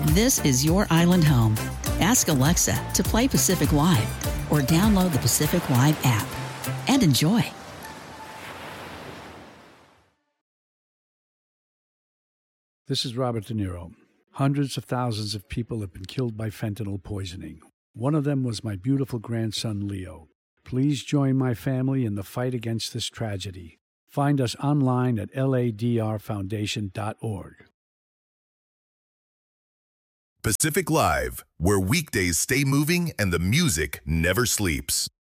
This is your island home. Ask Alexa to play Pacific Live or download the Pacific Live app and enjoy. This is Robert De Niro. Hundreds of thousands of people have been killed by fentanyl poisoning. One of them was my beautiful grandson, Leo. Please join my family in the fight against this tragedy. Find us online at ladrfoundation.org. Pacific Live, where weekdays stay moving and the music never sleeps.